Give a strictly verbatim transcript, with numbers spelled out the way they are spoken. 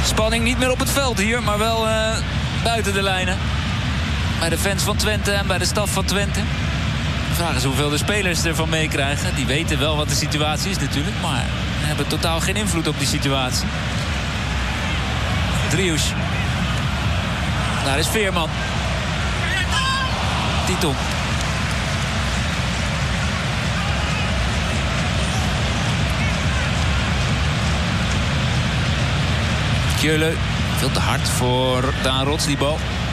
Spanning niet meer op het veld hier, maar wel uh, buiten de lijnen. Bij de fans van Twente en bij de staf van Twente. De vraag is hoeveel de spelers ervan meekrijgen. Die weten wel wat de situatie is natuurlijk, maar hebben totaal geen invloed op die situatie. Driouche. Daar is Veerman. Titon. Kjöle. Veel te hard voor Daan Rots, die bal.